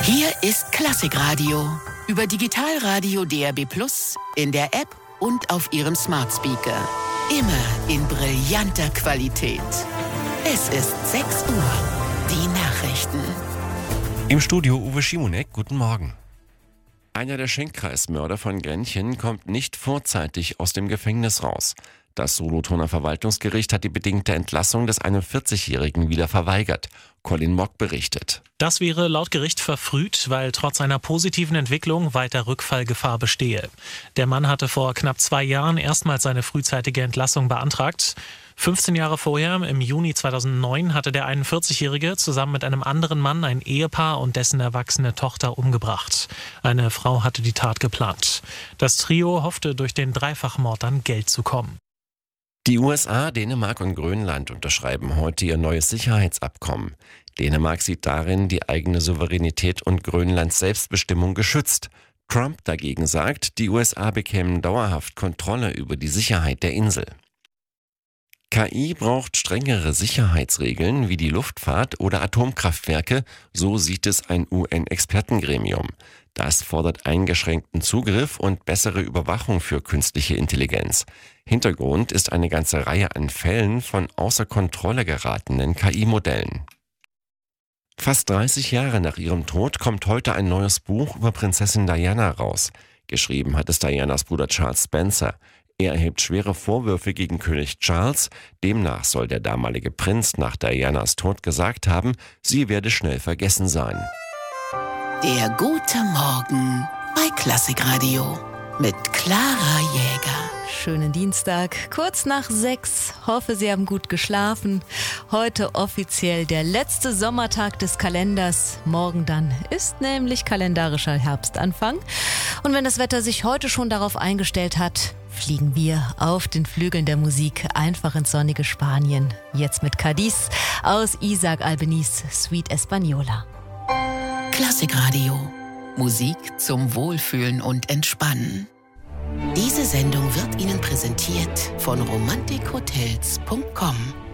Hier ist Klassikradio. Über Digitalradio DAB+, in der App und auf Ihrem Smart Speaker. Immer in brillanter Qualität. Es ist 6 Uhr. Die Nachrichten. Im Studio Uwe Schimonek, guten Morgen. Einer der Schenkkreismörder von Grenchen kommt nicht vorzeitig aus dem Gefängnis raus. Das Solothurner Verwaltungsgericht hat die bedingte Entlassung des 41-Jährigen wieder verweigert. Colin Mock berichtet. Das wäre laut Gericht verfrüht, weil trotz einer positiven Entwicklung weiter Rückfallgefahr bestehe. Der Mann hatte vor knapp 2 Jahren erstmals seine frühzeitige Entlassung beantragt. 15 Jahre vorher, im Juni 2009, hatte der 41-Jährige zusammen mit einem anderen Mann ein Ehepaar und dessen erwachsene Tochter umgebracht. Eine Frau hatte die Tat geplant. Das Trio hoffte, durch den Dreifachmord an Geld zu kommen. Die USA, Dänemark und Grönland unterschreiben heute ihr neues Sicherheitsabkommen. Dänemark sieht darin die eigene Souveränität und Grönlands Selbstbestimmung geschützt. Trump dagegen sagt, die USA bekämen dauerhaft Kontrolle über die Sicherheit der Insel. KI braucht strengere Sicherheitsregeln wie die Luftfahrt oder Atomkraftwerke, so sieht es ein UN-Expertengremium. Das fordert eingeschränkten Zugriff und bessere Überwachung für künstliche Intelligenz. Hintergrund ist eine ganze Reihe an Fällen von außer Kontrolle geratenen KI-Modellen. Fast 30 Jahre nach ihrem Tod kommt heute ein neues Buch über Prinzessin Diana raus. Geschrieben hat es Dianas Bruder Charles Spencer. Er erhebt schwere Vorwürfe gegen König Charles. Demnach soll der damalige Prinz nach Dianas Tod gesagt haben, sie werde schnell vergessen sein. Der gute Morgen bei Klassikradio mit Clara Jäger. Schönen Dienstag, kurz nach 6. Hoffe, Sie haben gut geschlafen. Heute offiziell der letzte Sommertag des Kalenders. Morgen dann ist nämlich kalendarischer Herbstanfang. Und wenn das Wetter sich heute schon darauf eingestellt hat, fliegen wir auf den Flügeln der Musik einfach ins sonnige Spanien. Jetzt mit Cadiz aus Isaac Albenis Suite Española. Klassikradio. Musik zum Wohlfühlen und Entspannen. Diese Sendung wird Ihnen präsentiert von romantikhotels.com.